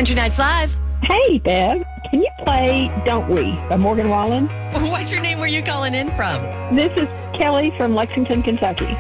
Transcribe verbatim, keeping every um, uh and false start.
Country Nights Live. Hey, Bev. Can you play Don't We by Morgan Wallen? What's your name? Where you calling in from? This is Kelly from Lexington, Kentucky.